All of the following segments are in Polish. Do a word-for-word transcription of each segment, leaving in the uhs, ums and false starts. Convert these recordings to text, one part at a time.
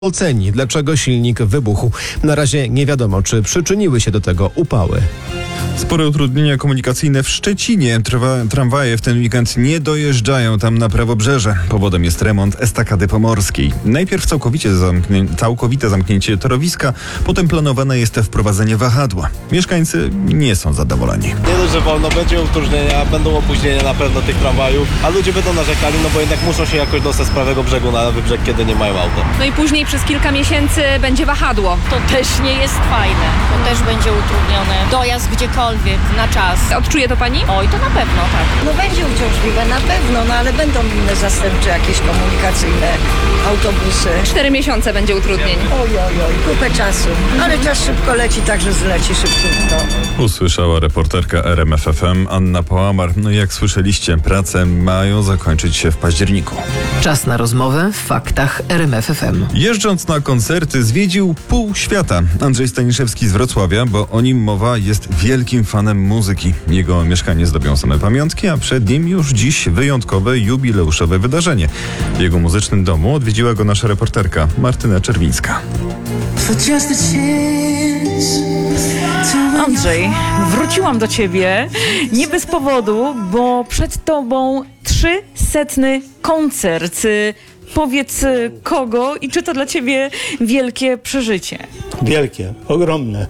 Oceni, dlaczego silnik wybuchł. Na razie nie wiadomo, czy przyczyniły się do tego upały. Spore utrudnienia komunikacyjne w Szczecinie. Trwa, tramwaje w ten weekend nie dojeżdżają tam na prawobrzeże. Powodem jest remont estakady pomorskiej. Najpierw całkowicie zamknię, całkowite zamknięcie torowiska, potem planowane jest wprowadzenie wahadła. Mieszkańcy nie są zadowoleni. Nie dość, że wolno, będzie utrudnienia, będą opóźnienia na pewno tych tramwajów, a ludzie będą narzekali, no bo jednak muszą się jakoś dostać z prawego brzegu na lewy brzeg, kiedy nie mają auta. No i później przez kilka miesięcy będzie wahadło. To też nie jest fajne. To też będzie utrudnione. Dojazd gdziekolwiek, na czas. Odczuje to pani? Oj, to na pewno, tak. No będzie uciążliwe, na pewno, no ale będą inne zastępcze jakieś komunikacyjne autobusy. Cztery miesiące będzie utrudnień. Oj, oj, oj, kupę czasu. Ale czas szybko leci, także zleci szybciutko. Usłyszała reporterka R M F F M Anna Połamar. No i jak słyszeliście, prace mają zakończyć się w październiku. Czas na rozmowę w faktach R M F F M. Jeżdżąc na koncerty zwiedził pół świata. Andrzej Staniszewski z Wrocławia, bo o nim mowa, jest wielkim fanem muzyki. Jego mieszkanie zdobią same pamiątki, a przed nim już dziś wyjątkowe, jubileuszowe wydarzenie. W jego muzycznym domu odwiedziła go nasza reporterka Martyna Czerwińska. Andrzej, wróciłam do ciebie nie bez powodu, bo przed tobą trzysetny koncert. Powiedz kogo i czy to dla ciebie wielkie przeżycie? Wielkie, ogromne.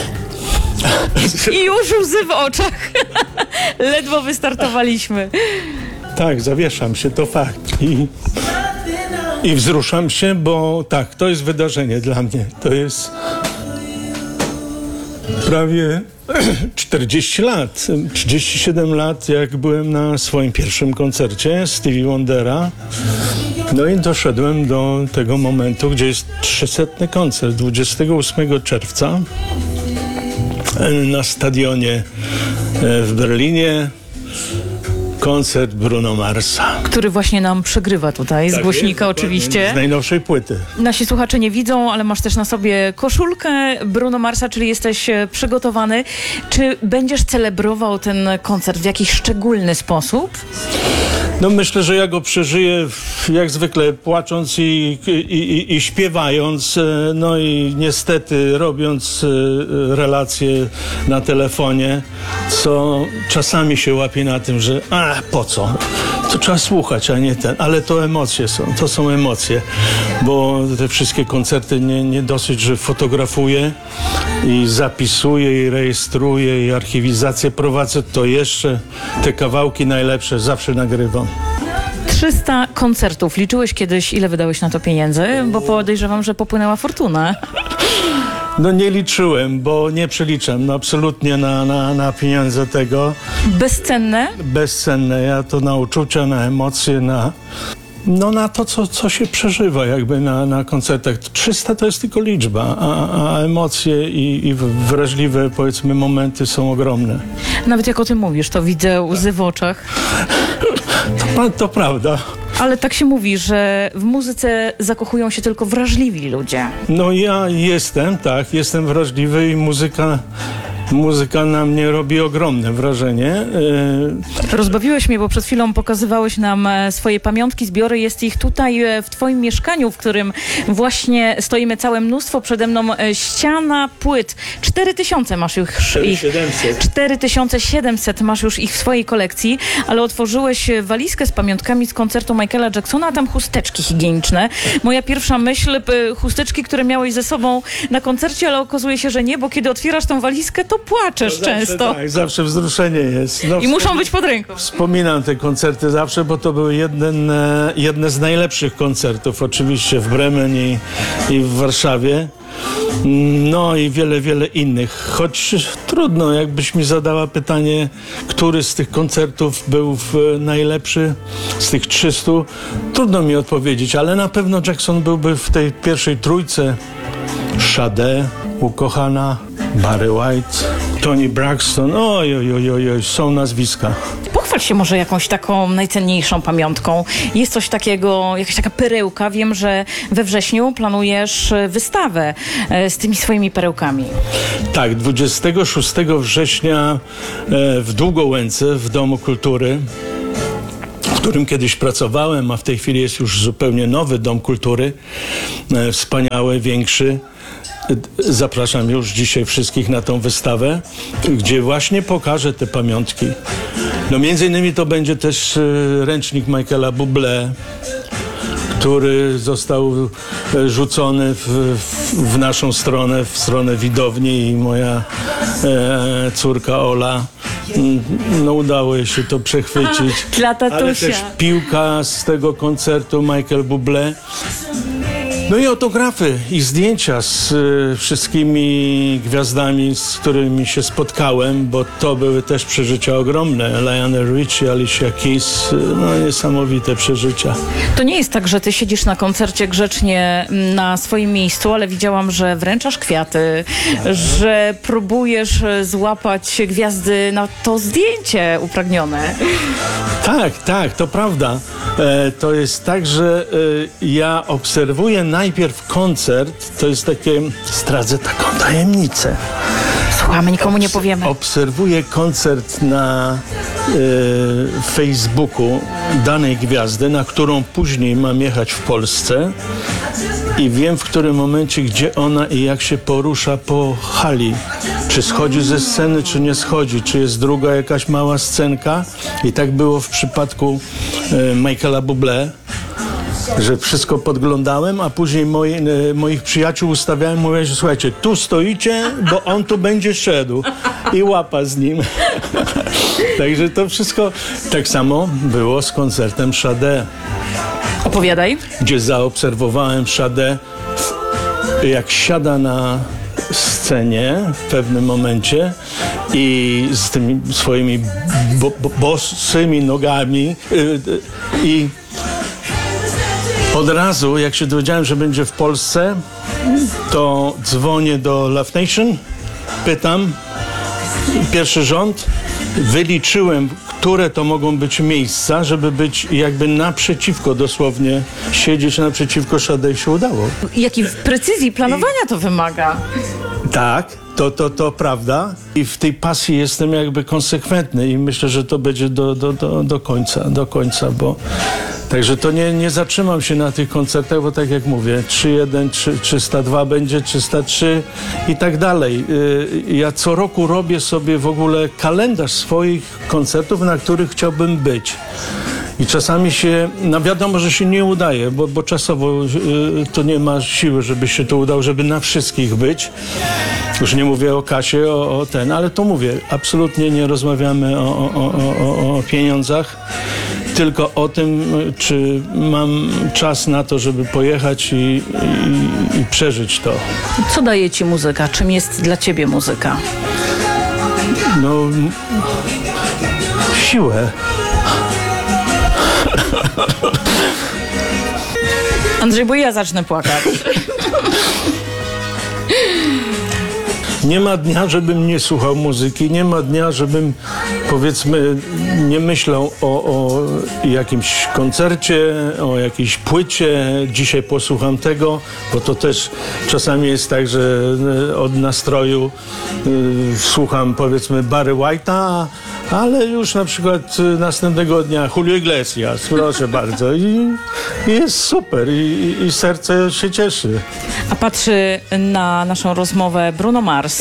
I już łzy w oczach. Ledwo wystartowaliśmy. Tak, zawieszam się, to fakt. I, I wzruszam się, bo tak, to jest wydarzenie dla mnie. To jest prawie czterdzieści lat, trzydzieści siedem lat, jak byłem na swoim pierwszym koncercie Stevie Wondera. No i doszedłem do tego momentu, gdzie jest trzysetny koncert, dwudziestego ósmego czerwca na stadionie w Berlinie. Koncert Bruno Marsa. Który właśnie nam przegrywa tutaj, tak z głośnika jest, oczywiście. Z najnowszej płyty. Nasi słuchacze nie widzą, ale masz też na sobie koszulkę Bruno Marsa, czyli jesteś przygotowany. Czy będziesz celebrował ten koncert w jakiś szczególny sposób? No myślę, że ja go przeżyję jak zwykle płacząc i, i, i, i śpiewając, no i niestety robiąc relacje na telefonie, co czasami się łapie na tym, że a po co? To trzeba słuchać, a nie ten. Ale to emocje są, to są emocje, bo te wszystkie koncerty nie, nie dosyć, że fotografuję i zapisuję i rejestruję i archiwizację prowadzę, to jeszcze te kawałki najlepsze zawsze nagrywam. trzysta koncertów. Liczyłeś kiedyś, ile wydałeś na to pieniędzy? Bo podejrzewam, że popłynęła fortuna. No nie liczyłem, bo nie przeliczam no, absolutnie na, na, na pieniądze tego. Bezcenne? Bezcenne. Ja to na uczucia, na emocje, na... No na to, co, co się przeżywa jakby na, na koncertach. trzysta to jest tylko liczba, a, a emocje i, i wrażliwe, powiedzmy, momenty są ogromne. Nawet jak o tym mówisz, to widzę łzy w oczach. To, to prawda. Ale tak się mówi, że w muzyce zakochują się tylko wrażliwi ludzie. No ja jestem, tak, jestem wrażliwy i muzyka... Muzyka na mnie robi ogromne wrażenie. Rozbawiłeś mnie, bo przed chwilą pokazywałeś nam swoje pamiątki, zbiory. Jest ich tutaj w twoim mieszkaniu, w którym właśnie stoimy, całe mnóstwo. Przede mną ściana płyt. cztery tysiące masz już ich. cztery tysiące siedemset masz już ich w swojej kolekcji, ale otworzyłeś walizkę z pamiątkami z koncertu Michaela Jacksona, a tam chusteczki higieniczne. Moja pierwsza myśl, chusteczki, które miałeś ze sobą na koncercie, ale okazuje się, że nie, bo kiedy otwierasz tą walizkę, to płaczesz to zawsze, często. Tak, zawsze wzruszenie jest. No, I muszą być pod ręką. Wspominam te koncerty zawsze, bo to były jedne, jedne z najlepszych koncertów oczywiście w Bremen i, i w Warszawie. No i wiele, wiele innych. Choć trudno, jakbyś mi zadała pytanie, który z tych koncertów był najlepszy z tych trzystu, trudno mi odpowiedzieć, ale na pewno Jackson byłby w tej pierwszej trójce. Sade, ukochana, Barry White, Toni Braxton, oj, oj, oj, oj, oj, są nazwiska. Pochwal się może jakąś taką najcenniejszą pamiątką. Jest coś takiego, jakaś taka perełka. Wiem, że we wrześniu planujesz wystawę z tymi swoimi perełkami. Tak, dwudziestego szóstego września w Długołęce w Domu Kultury którym kiedyś pracowałem, a w tej chwili jest już zupełnie nowy Dom Kultury, e, wspaniały, większy. Zapraszam już dzisiaj wszystkich na tą wystawę, gdzie właśnie pokażę te pamiątki. No między innymi to będzie też e, ręcznik Michaela Bublé, który został e, rzucony w, w, w naszą stronę, w stronę widowni, i moja e, córka Ola, mm, no udało jej się to przechwycić. Dla tatusia. Ale też piłka z tego koncertu Michael Bublé. No i autografy i zdjęcia z y, wszystkimi gwiazdami, z którymi się spotkałem, bo to były też przeżycia ogromne. Lionel Richie, Alicia Keys, y, no niesamowite przeżycia. To nie jest tak, że ty siedzisz na koncercie grzecznie na swoim miejscu, ale widziałam, że wręczasz kwiaty, że próbujesz złapać gwiazdy na to zdjęcie upragnione. Tak, tak, to prawda. E, to jest tak, że e, ja obserwuję najpierw koncert, to jest takie, zdradzę taką tajemnicę. Słuchamy, nikomu nie powiemy. Obserwuję koncert na e, Facebooku danej gwiazdy, na którą później mam jechać w Polsce, i wiem, w którym momencie, gdzie ona i jak się porusza po hali. Czy schodzi ze sceny, czy nie schodzi. Czy jest druga jakaś mała scenka. I tak było w przypadku e, Michaela Bublé, że wszystko podglądałem, a później moi, e, moich przyjaciół ustawiałem, mówię, że słuchajcie, tu stoicie, bo on tu będzie szedł. I łapa z nim. Także to wszystko tak samo było z koncertem Sade, Opowiadaj. gdzie zaobserwowałem Sade, jak siada na scenie w pewnym momencie i z tymi swoimi bo, bo, bosymi nogami yy, i od razu, jak się dowiedziałem, że będzie w Polsce, to dzwonię do Love Nation, pytam, pierwszy rząd, wyliczyłem, które to mogą być miejsca, żeby być jakby naprzeciwko, dosłownie siedzieć naprzeciwko Sade, i się udało. Jakiej precyzji planowania to wymaga. Tak, to, to, to prawda. I w tej pasji jestem jakby konsekwentny i myślę, że to będzie do, do, do, do końca, do końca, bo także to nie, nie zatrzymam się na tych koncertach, bo tak jak mówię, trzysta jeden, trzysta dwa będzie, trzysta trzy i tak dalej. Ja co roku robię sobie w ogóle kalendarz swoich koncertów, na których chciałbym być. I czasami się, no wiadomo, że się nie udaje, bo, bo czasowo y, to nie ma siły, żeby się to udało, żeby na wszystkich być. Już nie mówię o kasie, o, o ten, ale to mówię, absolutnie nie rozmawiamy o, o, o, o, o pieniądzach, tylko o tym, czy mam czas na to, żeby pojechać i, i, i przeżyć to. Co daje ci muzyka? Czym jest dla ciebie muzyka? No, m- siłę. Andrzej, bo ja zacznę płakać. Nie ma dnia, żebym nie słuchał muzyki, nie ma dnia, żebym, powiedzmy, nie myślał o, o jakimś koncercie, o jakiejś płycie. Dzisiaj posłucham tego, bo to też czasami jest tak, że od nastroju y, słucham, powiedzmy, Barry White'a, ale już na przykład następnego dnia Julio Iglesias, proszę bardzo. I, i jest super i, i serce się cieszy. A patrzy na naszą rozmowę Bruno Mars.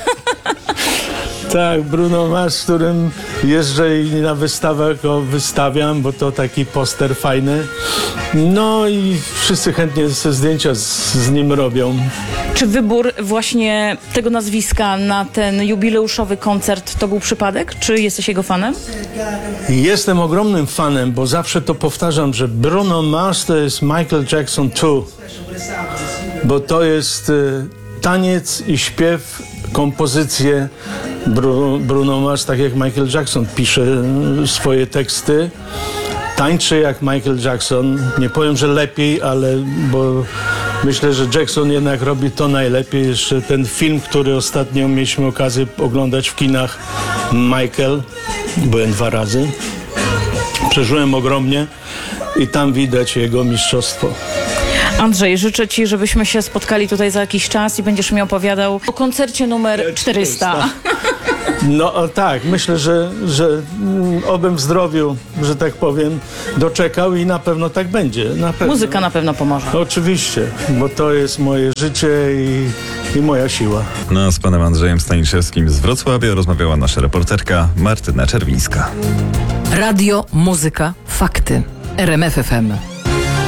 Tak, Bruno Mars, z którym jeżdżę i na wystawach go wystawiam, bo to taki poster fajny. No i wszyscy chętnie te zdjęcia z, z nim robią. Czy wybór właśnie tego nazwiska na ten jubileuszowy koncert to był przypadek? Czy jesteś jego fanem? Jestem ogromnym fanem, bo zawsze to powtarzam, że Bruno Mars to jest Michael Jackson dwa. Bo to jest y, taniec i śpiew, kompozycje. Bru, Bruno Mars, tak jak Michael Jackson, pisze y, swoje teksty. Tańczy jak Michael Jackson. Nie powiem, że lepiej, ale bo myślę, że Jackson jednak robi to najlepiej. Jeszcze ten film, który ostatnio mieliśmy okazję oglądać w kinach, Michael, byłem dwa razy. Przeżyłem ogromnie i tam widać jego mistrzostwo. Andrzej, życzę ci, żebyśmy się spotkali tutaj za jakiś czas i będziesz mi opowiadał o koncercie numer czterysta. No o, tak, myślę, że, że mm, obym w zdrowiu, że tak powiem, doczekał i na pewno tak będzie. Na pewno. Muzyka na pewno pomoże. Oczywiście, bo to jest moje życie i, i moja siła. No, z panem Andrzejem Staniszewskim z Wrocławia rozmawiała nasza reporterka Martyna Czerwińska. Radio, muzyka, fakty. R M F F M.